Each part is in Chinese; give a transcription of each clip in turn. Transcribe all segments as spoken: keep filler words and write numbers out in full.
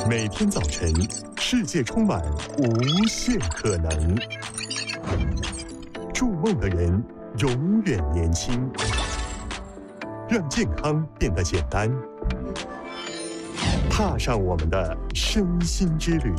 每天早晨，世界充满无限可能。筑梦的人永远年轻。让健康变得简单。踏上我们的身心之旅。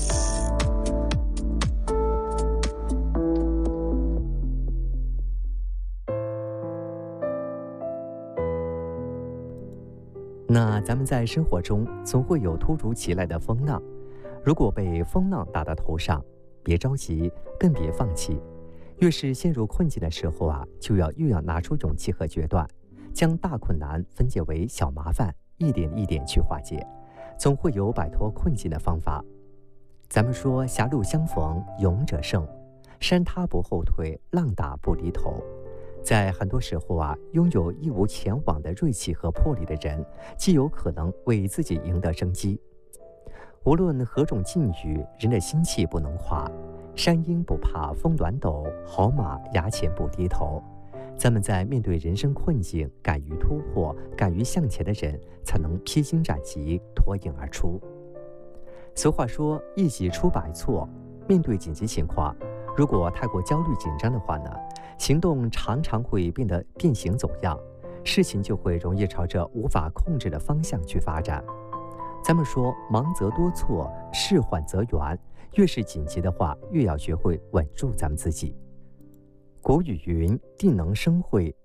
那咱们在生活中总会有突如其来的风浪，如果被风浪打到头上，别着急，更别放弃。越是陷入困境的时候啊，就要越要拿出勇气和决断，将大困难分解为小麻烦，一点一点去化解，总会有摆脱困境的方法。咱们说狭路相逢勇者胜，山塌不后退，浪打不离头。在很多时候啊，拥有义无前往的锐气和魄力的人，极有可能为自己赢得生机。无论何种境遇，人的心气不能垮。山鹰不怕风暖斗，好马牙前不低头。咱们在面对人生困境，敢于突破，敢于向前的人，才能披荆斩棘，脱颖而出。俗话说，一己出百错。面对紧急情况，如果太过焦虑紧张的话呢，行动常常会变得变形走样，事情就会容易朝着无法控制的方向去发展。咱们说，忙则多错，事缓则圆，越是紧急的话，越要学会稳住咱们自己。古语云：地能生慧，